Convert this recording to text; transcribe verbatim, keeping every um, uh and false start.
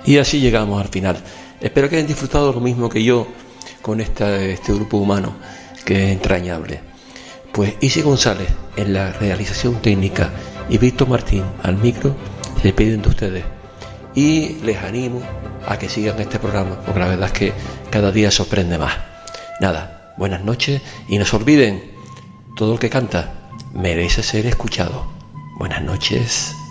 Y así llegamos al final. Espero que hayan disfrutado lo mismo que yo con esta, este grupo humano que es entrañable. Pues Isi González en la realización técnica y Víctor Martín al micro se despiden de ustedes. Y les animo a que sigan este programa, porque la verdad es que cada día sorprende más. Nada, buenas noches y no se olviden, todo el que canta merece ser escuchado. Buenas noches.